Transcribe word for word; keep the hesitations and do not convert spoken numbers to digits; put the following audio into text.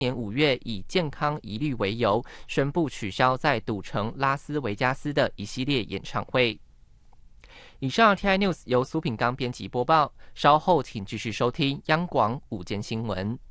年五月以健康疑虑为由，宣布取消在赌城拉斯维加斯的一系列演唱会。以上 T I News 由苏品刚编辑播报，稍后请继续收听央广午间新闻。